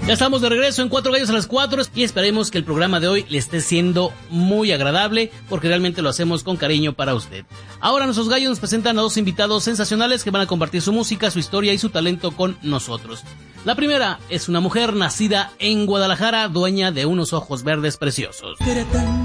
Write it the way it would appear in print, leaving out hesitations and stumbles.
Ya estamos de regreso en Cuatro Gallos a las 4 y esperemos que el programa de hoy le esté siendo muy agradable porque realmente lo hacemos con cariño para usted. Ahora nuestros gallos nos presentan a dos invitados sensacionales que van a compartir su música, su historia y su talento con nosotros. La primera es una mujer nacida en Guadalajara, dueña de unos ojos verdes preciosos. Era tan